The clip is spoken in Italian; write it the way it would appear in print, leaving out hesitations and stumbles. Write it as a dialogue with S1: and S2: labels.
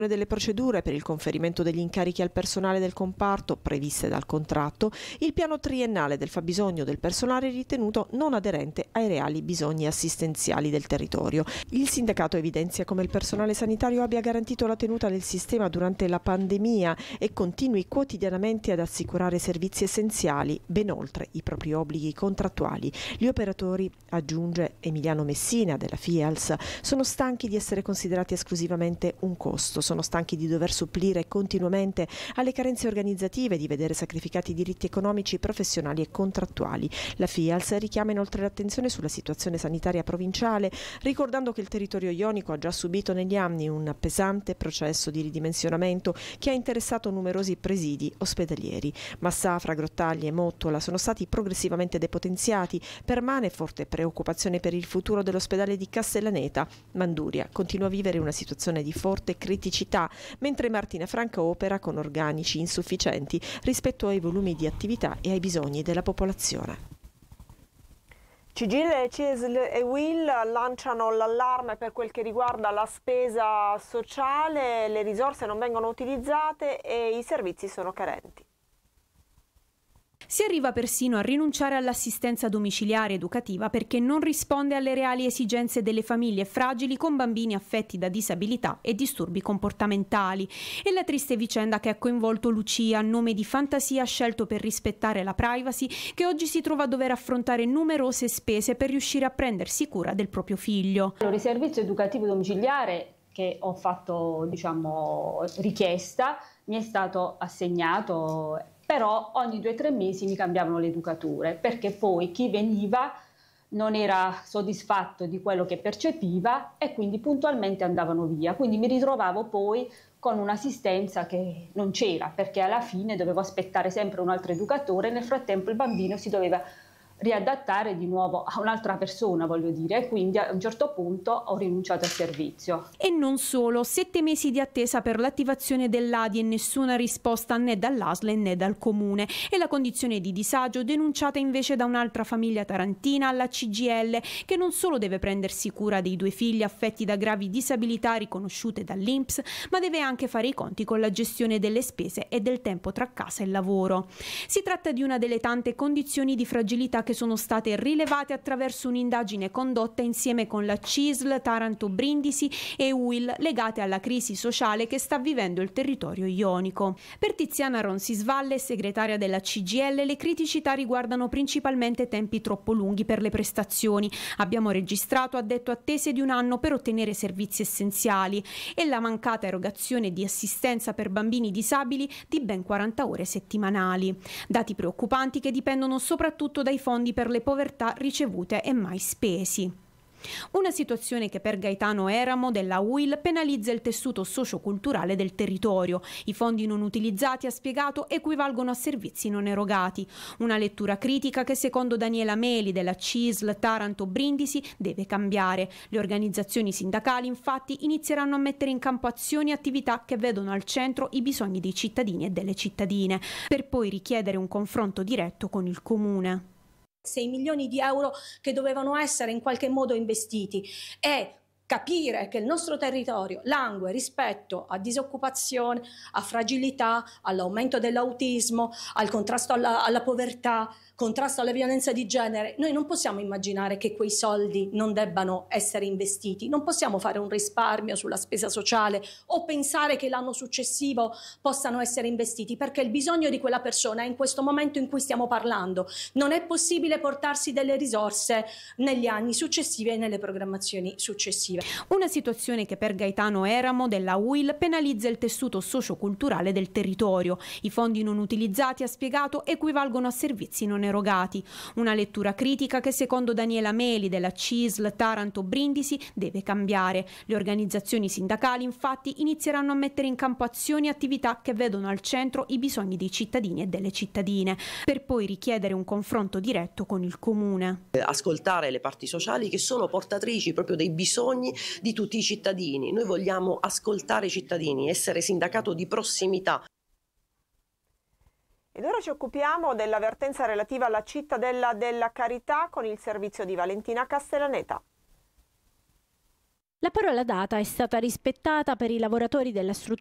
S1: delle procedure per il conferimento degli incarichi al personale del comparto previste dal contratto, il piano triennale del fabbisogno del personale ritenuto non aderente ai reali bisogni assistenziali del territorio. Il sindacato evidenzia come il personale sanitario abbia garantito la tenuta del sistema durante la pandemia e continui quotidianamente ad assicurare servizi essenziali ben oltre i propri obblighi contrattuali. Gli operatori, aggiunge Emiliano Messina della FIALS, sono stanchi di essere considerati esclusivamente un costo. Sono stanchi di dover supplire continuamente alle carenze organizzative, di vedere sacrificati diritti economici, professionali e contrattuali. La FIALS richiama inoltre l'attenzione sulla situazione sanitaria provinciale, ricordando che il territorio ionico ha già subito negli anni un pesante processo di ridimensionamento che ha interessato numerosi presidi ospedalieri. Massafra, Grottaglie e Mottola sono stati progressivamente depotenziati. Permane forte preoccupazione per il futuro dell'ospedale di Castellaneta. Manduria continua a vivere una situazione di forte criticità, mentre Martina Franca opera con organici insufficienti rispetto ai volumi di attività e ai bisogni della popolazione.
S2: CGIL, CISL e UIL lanciano l'allarme per quel che riguarda la spesa sociale, le risorse non vengono utilizzate e i servizi sono carenti.
S3: Si arriva persino a rinunciare all'assistenza domiciliare educativa perché non risponde alle reali esigenze delle famiglie fragili con bambini affetti da disabilità e disturbi comportamentali. E la triste vicenda che ha coinvolto Lucia, a nome di Fantasia scelto per rispettare la privacy, che oggi si trova a dover affrontare numerose spese per riuscire a prendersi cura del proprio figlio.
S4: Allora, il servizio educativo domiciliare che ho fatto, richiesta, mi è stato assegnato, però ogni 2 o 3 mesi mi cambiavano le educature, perché poi chi veniva non era soddisfatto di quello che percepiva e quindi puntualmente andavano via. Quindi mi ritrovavo poi con un'assistenza che non c'era, perché alla fine dovevo aspettare sempre un altro educatore e nel frattempo il bambino si doveva riadattare di nuovo a un'altra persona, e quindi a un certo punto ho rinunciato al servizio.
S3: E non solo, 7 mesi di attesa per l'attivazione dell'ADI e nessuna risposta né dall'ASL né dal comune, e la condizione di disagio denunciata invece da un'altra famiglia tarantina alla CGIL, che non solo deve prendersi cura dei 2 figli affetti da gravi disabilità riconosciute dall'INPS, ma deve anche fare i conti con la gestione delle spese e del tempo tra casa e lavoro. Si tratta di una delle tante condizioni di fragilità che sono state rilevate attraverso un'indagine condotta insieme con la CISL, Taranto Brindisi e UIL, legate alla crisi sociale che sta vivendo il territorio ionico. Per Tiziana Ronsisvalle, segretaria della CGIL, le criticità riguardano principalmente tempi troppo lunghi per le prestazioni. Abbiamo registrato, ha detto, attese di 1 anno per ottenere servizi essenziali e la mancata erogazione di assistenza per bambini disabili di ben 40 ore settimanali. Dati preoccupanti che dipendono soprattutto dai fondi per le povertà ricevute e mai spesi. Una situazione che per Gaetano Eramo della UIL penalizza il tessuto socioculturale del territorio. I fondi non utilizzati, ha spiegato, equivalgono a servizi non erogati. Una lettura critica che secondo Daniela Meli della CISL Taranto Brindisi deve cambiare. Le organizzazioni sindacali infatti inizieranno a mettere in campo azioni e attività che vedono al centro i bisogni dei cittadini e delle cittadine, per poi richiedere un confronto diretto con il comune.
S5: 6 milioni di euro che dovevano essere in qualche modo investiti e capire che il nostro territorio langue rispetto a disoccupazione, a fragilità, all'aumento dell'autismo, al contrasto alla povertà, contrasto alla violenza di genere. Noi non possiamo immaginare che quei soldi non debbano essere investiti, non possiamo fare un risparmio sulla spesa sociale o pensare che l'anno successivo possano essere investiti, perché il bisogno di quella persona è in questo momento in cui stiamo parlando. Non è possibile portarsi delle risorse negli anni successivi e nelle programmazioni successive.
S3: Una situazione che per Gaetano Eramo della UIL penalizza il tessuto socioculturale del territorio. I fondi non utilizzati, ha spiegato, equivalgono a servizi non erogati. Una lettura critica che secondo Daniela Meli della CISL Taranto Brindisi deve cambiare. Le organizzazioni sindacali infatti inizieranno a mettere in campo azioni e attività che vedono al centro i bisogni dei cittadini e delle cittadine, per poi richiedere un confronto diretto con il comune.
S6: Ascoltare le parti sociali che sono portatrici proprio dei bisogni di tutti i cittadini. Noi vogliamo ascoltare i cittadini, essere sindacato di prossimità.
S2: Ed ora ci occupiamo dell'avvertenza relativa alla Cittadella della Carità con il servizio di Valentina Castellaneta.
S7: La parola data è stata rispettata per i lavoratori della struttura